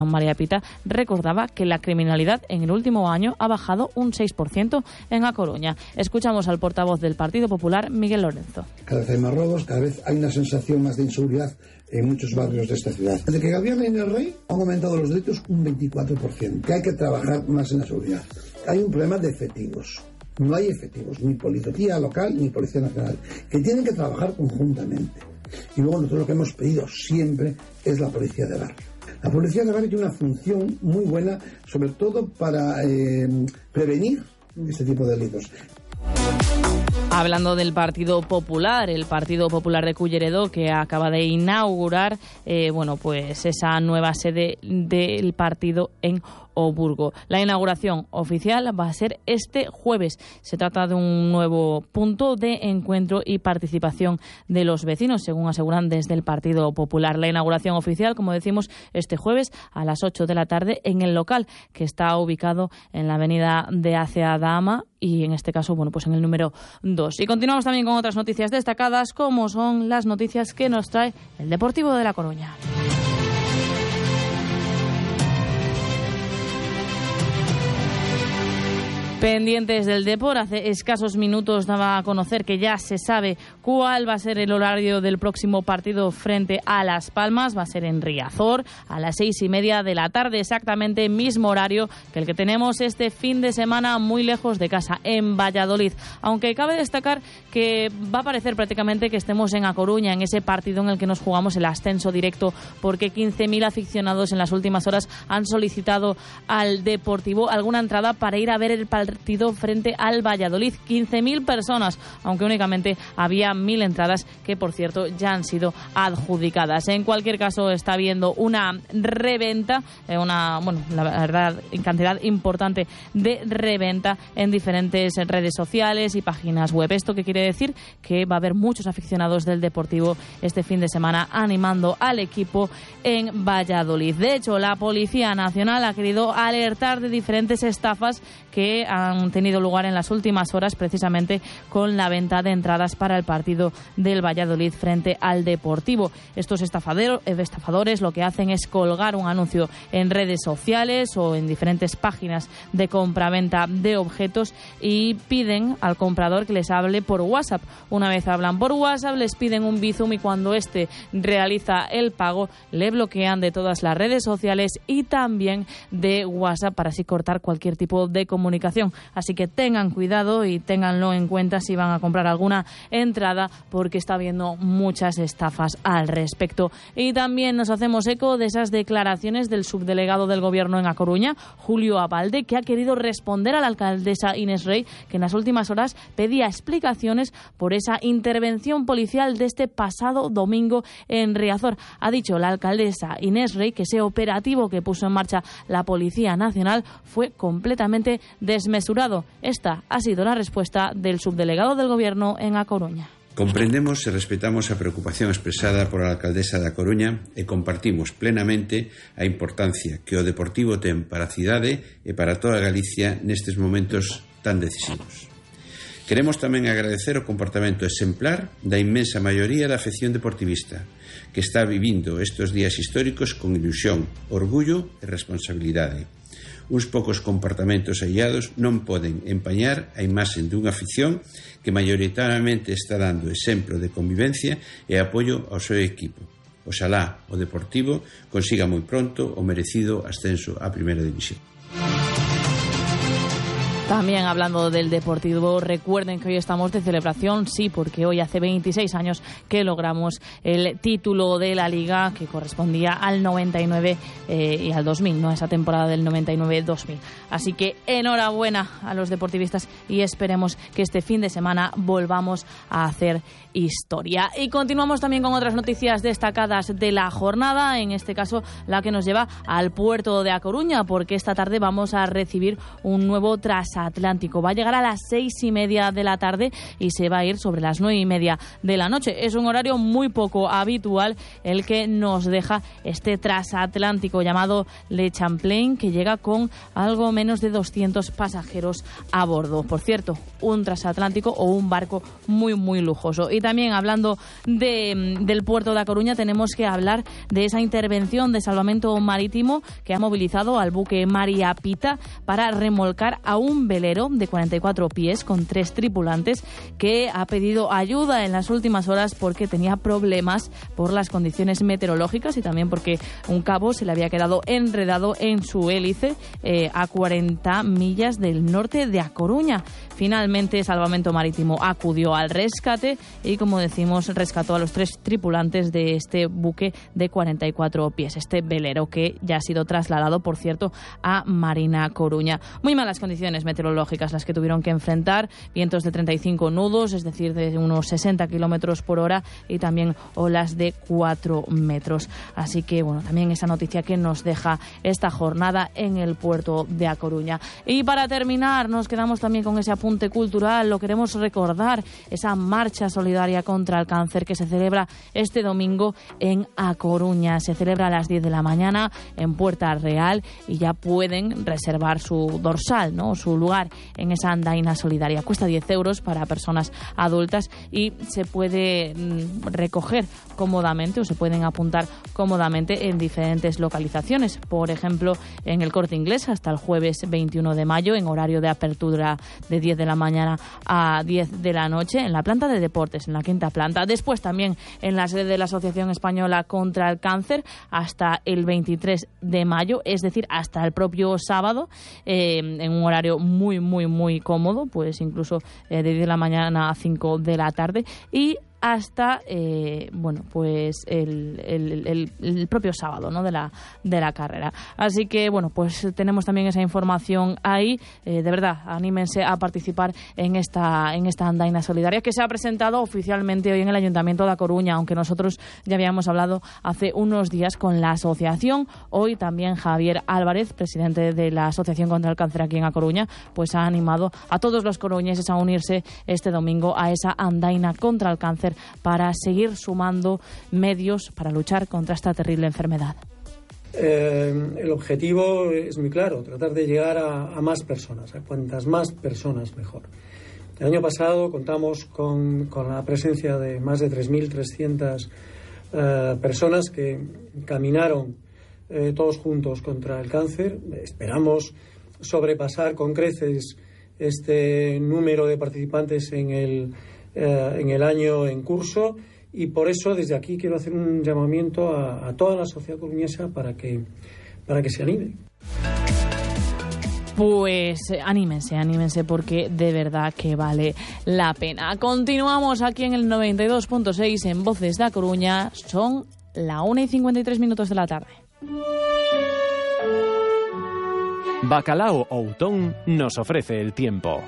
María Pita recordaba que la criminalidad en el último año ha bajado un 6% en A Coruña. Escuchamos al portavoz del Partido Popular, Miguel Lorenzo. Cada vez hay más robos, cada vez hay una sensación más de inseguridad en muchos barrios de esta ciudad. Desde que gobierna Inés Rey han aumentado los delitos un 24%, que hay que trabajar más en la seguridad. Hay un problema de efectivos. No hay efectivos, ni policía local ni policía nacional, que tienen que trabajar conjuntamente. Y luego nosotros lo que hemos pedido siempre es la policía de barrio. La policía de barrio tiene una función muy buena, sobre todo para prevenir este tipo de delitos. Hablando del Partido Popular, el Partido Popular de Culleredo, que acaba de inaugurar pues esa nueva sede del partido en Oburgo. La inauguración oficial va a ser este jueves. Se trata de un nuevo punto de encuentro y participación de los vecinos, según aseguran desde el Partido Popular. La inauguración oficial, como decimos, este jueves a las 8 de la tarde en el local, que está ubicado en la avenida de Acea Dama y en este caso, pues en el número 2. Y continuamos también con otras noticias destacadas, como son las noticias que nos trae el Deportivo de La Coruña. Pendientes del Depor, hace escasos minutos daba a conocer que ya se sabe cuál va a ser el horario del próximo partido frente a Las Palmas. Va a ser en Riazor a las 6:30 de la tarde, exactamente mismo horario que el que tenemos este fin de semana muy lejos de casa, en Valladolid. Aunque cabe destacar que va a parecer prácticamente que estemos en A Coruña, en ese partido en el que nos jugamos el ascenso directo, porque 15.000 aficionados en las últimas horas han solicitado al Deportivo alguna entrada para ir a ver el partido frente al Valladolid. 15.000 personas, aunque únicamente había 1.000 entradas que, por cierto, ya han sido adjudicadas. En cualquier caso, está habiendo una reventa, la verdad, en cantidad importante de reventa en diferentes redes sociales y páginas web. ¿Esto qué quiere decir? Que va a haber muchos aficionados del Deportivo este fin de semana animando al equipo en Valladolid. De hecho, la Policía Nacional ha querido alertar de diferentes estafas que han tenido lugar en las últimas horas, precisamente con la venta de entradas para el partido del Valladolid frente al Deportivo. Estos estafadores lo que hacen es colgar un anuncio en redes sociales o en diferentes páginas de compraventa de objetos y piden al comprador que les hable por WhatsApp. Una vez hablan por WhatsApp, les piden un Bizum y cuando éste realiza el pago, le bloquean de todas las redes sociales y también de WhatsApp para así cortar cualquier tipo de comunicación. Así que tengan cuidado y ténganlo en cuenta si van a comprar alguna entrada, porque está habiendo muchas estafas al respecto. Y también nos hacemos eco de esas declaraciones del subdelegado del Gobierno en A Coruña, Julio Abalde, que ha querido responder a la alcaldesa Inés Rey, que en las últimas horas pedía explicaciones por esa intervención policial de este pasado domingo en Riazor. Ha dicho la alcaldesa Inés Rey que ese operativo que puso en marcha la Policía Nacional fue completamente desmesurado. Esta ha sido la respuesta del subdelegado del Gobierno en A Coruña. Comprendemos e respetamos a preocupación expresada por a alcaldesa da Coruña e compartimos plenamente a importancia que o Deportivo ten para a cidade e para toda Galicia nestes momentos tan decisivos. Queremos tamén agradecer o comportamento exemplar da inmensa maioría da afección deportivista, que está vivindo estes días históricos con ilusión, orgullo e responsabilidade. Uns poucos comportamentos aillados non poden empañar a imaxe dunha afición que maioritariamente está dando exemplo de convivencia e apoio ao seu equipo. Oxalá o Deportivo consiga moi pronto o merecido ascenso á Primeira División. También hablando del Deportivo, recuerden que hoy estamos de celebración, sí, porque hoy hace 26 años que logramos el título de la Liga que correspondía al 99 y al 2000, ¿no? Esa temporada del 99-2000. Así que enhorabuena a los deportivistas y esperemos que este fin de semana volvamos a hacer historia. Y continuamos también con otras noticias destacadas de la jornada, en este caso la que nos lleva al puerto de A Coruña, porque esta tarde vamos a recibir un nuevo trasatlántico transatlántico. Va a llegar a las 6:30 de la tarde y se va a ir sobre las 9:30 de la noche. Es un horario muy poco habitual el que nos deja este transatlántico llamado Le Champlain, que llega con algo menos de 200 pasajeros a bordo. Por cierto, un transatlántico o un barco muy, muy lujoso. Y también hablando del puerto de A Coruña, tenemos que hablar de esa intervención de salvamento marítimo que ha movilizado al buque María Pita para remolcar a un velero de 44 pies con 3 tripulantes que ha pedido ayuda en las últimas horas porque tenía problemas por las condiciones meteorológicas y también porque un cabo se le había quedado enredado en su hélice a 40 millas del norte de A Coruña. Finalmente, Salvamento Marítimo acudió al rescate y, como decimos, rescató a los 3 tripulantes de este buque de 44 pies, este velero que ya ha sido trasladado, por cierto, a Marina Coruña. Muy malas condiciones meteorológicas las que tuvieron que enfrentar, vientos de 35 nudos, es decir, de unos 60 kilómetros por hora y también olas de 4 metros. Así que, bueno, también esa noticia que nos deja esta jornada en el puerto de A Coruña. Y para terminar, nos quedamos también con ese apunte cultural. Lo queremos recordar, esa marcha solidaria contra el cáncer que se celebra este domingo en A Coruña. Se celebra a las 10 de la mañana en Puerta Real y ya pueden reservar su dorsal, ¿no?, su lugar en esa andaina solidaria. Cuesta 10 euros para personas adultas y se puede recoger cómodamente o se pueden apuntar cómodamente en diferentes localizaciones. Por ejemplo, en el Corte Inglés hasta el jueves 21 de mayo en horario de apertura de 10 de la mañana a 10 de la noche en la planta de deportes, en la 5ª planta. Después también en la sede de la Asociación Española contra el Cáncer hasta el 23 de mayo, es decir, hasta el propio sábado, en un horario muy, muy, muy cómodo, pues incluso de 10 de la mañana a 5 de la tarde y hasta bueno, pues el propio sábado, ¿no?, de la carrera. Así que, bueno, pues tenemos también esa información ahí. De verdad, anímense a participar en esta andaina solidaria que se ha presentado oficialmente hoy en el Ayuntamiento de A Coruña, aunque nosotros ya habíamos hablado hace unos días con la asociación. Hoy también Javier Álvarez, presidente de la Asociación contra el Cáncer aquí en A Coruña, pues ha animado a todos los coruñeses a unirse este domingo a esa andaina contra el cáncer para seguir sumando medios para luchar contra esta terrible enfermedad. El objetivo es muy claro, tratar de llegar a más personas, a cuantas más personas mejor. El año pasado contamos con la presencia de más de 3.300 personas que caminaron todos juntos contra el cáncer. Esperamos sobrepasar con creces este número de participantes en el año en curso y por eso desde aquí quiero hacer un llamamiento a toda la sociedad coruñesa para que se anime. Pues anímense porque de verdad que vale la pena. Continuamos aquí en el 92.6 en Voces de A Coruña. Son la 1:53 de la tarde. Bacalao Outón nos ofrece el tiempo.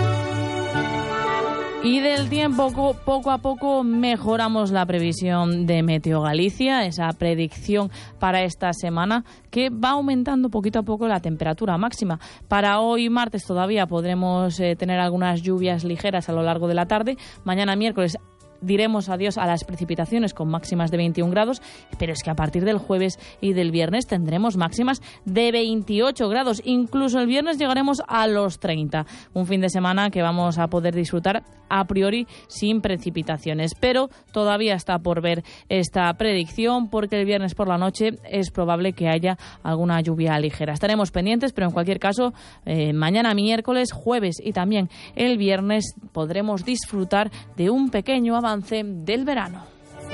Y del tiempo, poco a poco mejoramos la previsión de Meteo Galicia, esa predicción para esta semana que va aumentando poquito a poco la temperatura máxima. Para hoy martes todavía podremos tener algunas lluvias ligeras a lo largo de la tarde. Mañana miércoles diremos adiós a las precipitaciones con máximas de 21 grados, pero es que a partir del jueves y del viernes tendremos máximas de 28 grados. Incluso el viernes llegaremos a los 30. Un fin de semana que vamos a poder disfrutar a priori sin precipitaciones. Pero todavía está por ver esta predicción porque el viernes por la noche es probable que haya alguna lluvia ligera. Estaremos pendientes, pero en cualquier caso, mañana miércoles, jueves y también el viernes podremos disfrutar de un pequeño avance del verano.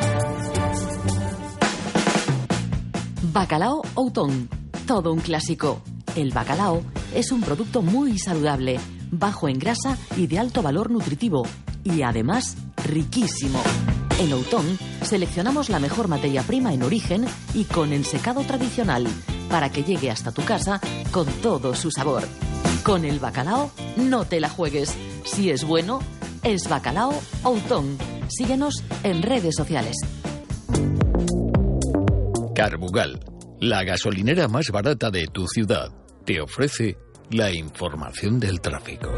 Bacalao Outón, todo un clásico. El bacalao es un producto muy saludable, bajo en grasa y de alto valor nutritivo, y además riquísimo. En Outón seleccionamos la mejor materia prima en origen y con ensecado tradicional, para que llegue hasta tu casa con todo su sabor. Con el bacalao no te la juegues. Si es bueno, es Bacalao Outón. Síguenos en redes sociales. Carbugal, la gasolinera más barata de tu ciudad, te ofrece la información del tráfico.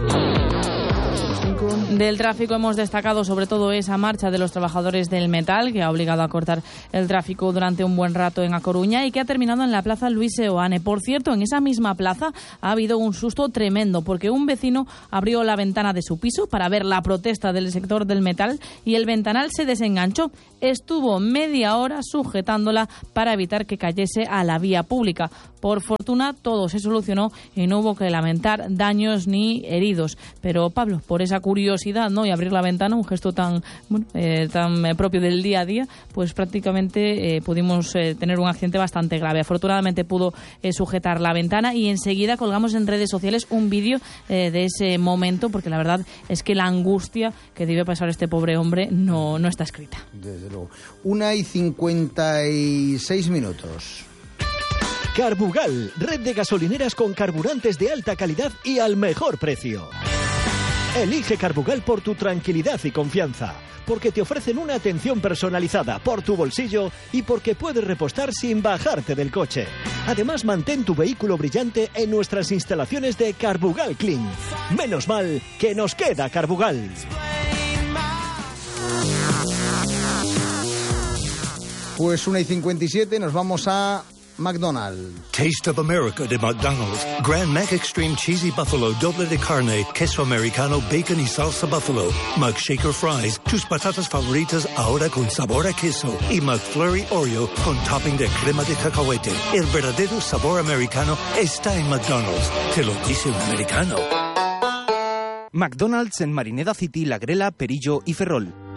Del tráfico hemos destacado sobre todo esa marcha de los trabajadores del metal que ha obligado a cortar el tráfico durante un buen rato en A Coruña y que ha terminado en la plaza Luis Seoane. Por cierto, en esa misma plaza ha habido un susto tremendo porque un vecino abrió la ventana de su piso para ver la protesta del sector del metal y el ventanal se desenganchó. Estuvo media hora sujetándola para evitar que cayese a la vía pública. Por fortuna todo se solucionó y no hubo que lamentar daños ni heridos. Pero Pablo, por esa curiosidad, ¿no?, y abrir la ventana, un gesto tan propio del día a día, pues prácticamente pudimos tener un accidente bastante grave. Afortunadamente pudo sujetar la ventana y enseguida colgamos en redes sociales un vídeo de ese momento, porque la verdad es que la angustia que debe pasar este pobre hombre no está escrita. Desde luego. 1:56. Carbugal, red de gasolineras con carburantes de alta calidad y al mejor precio. Elige Carbugal por tu tranquilidad y confianza, porque te ofrecen una atención personalizada por tu bolsillo y porque puedes repostar sin bajarte del coche. Además, mantén tu vehículo brillante en nuestras instalaciones de Carbugal Clean. Menos mal que nos queda Carbugal. Pues 1:57, nos vamos a McDonald's. Taste of America de McDonald's. Grand Mac Extreme Cheesy Buffalo, doble de carne, queso americano, bacon y salsa buffalo. McShaker Fries, tus patatas favoritas ahora con sabor a queso. Y McFlurry Oreo con topping de crema de cacahuete. El verdadero sabor americano está en McDonald's. Te lo dice un americano. McDonald's en Marineda City, La Grela, Perillo y Ferrol.